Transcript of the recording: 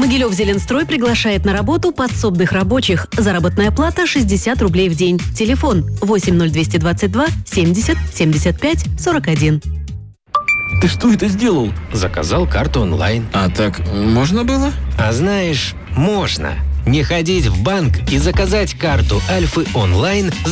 Могилев-Зеленстрой приглашает на работу подсобных рабочих. Заработная плата 60 рублей в день. Телефон 80222 70 75 41. Ты что это сделал? Заказал карту онлайн. А так можно было? А знаешь, можно. Не ходить в банк и заказать карту Альфы онлайн